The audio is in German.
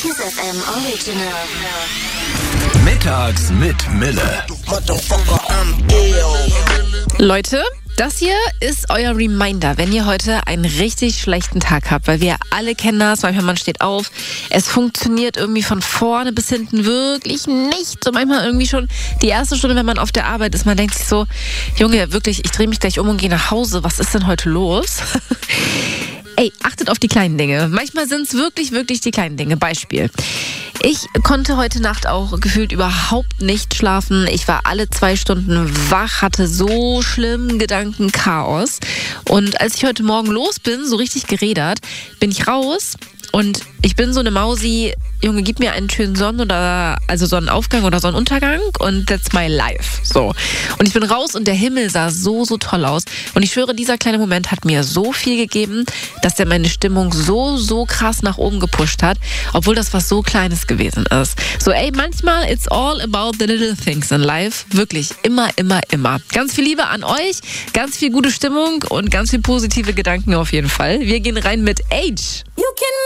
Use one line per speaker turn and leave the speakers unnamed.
Kiss FM Original.
Mittags mit Mille.
Leute, das hier ist euer Reminder, wenn ihr heute einen richtig schlechten Tag habt, weil wir alle kennen das, manchmal man steht auf, es funktioniert irgendwie von vorne bis hinten wirklich nicht. So manchmal irgendwie schon die erste Stunde, wenn man auf der Arbeit ist, man denkt sich so, Junge, wirklich, ich drehe mich gleich um und gehe nach Hause, was ist denn heute los? Ey, achtet auf die kleinen Dinge. Manchmal sind es wirklich, wirklich die kleinen Dinge. Beispiel. Ich konnte heute Nacht auch gefühlt überhaupt nicht schlafen. Ich war alle 2 Stunden wach, hatte so schlimmen Gedankenchaos. Und als ich heute Morgen los bin, so richtig gerädert, bin ich raus und ich bin so eine Mausi, Junge, gib mir einen schönen Sonnenaufgang oder Sonnenuntergang und that's my life. So. Und ich bin raus und der Himmel sah so toll aus. Und ich schwöre, dieser kleine Moment hat mir so viel gegeben, dass der meine Stimmung so krass nach oben gepusht hat, obwohl das was so Kleines gewesen ist. So, ey, manchmal it's all about the little things in life. Wirklich, immer. Ganz viel Liebe an euch, ganz viel gute Stimmung und ganz viel positive Gedanken auf jeden Fall. Wir gehen rein mit Age.
You can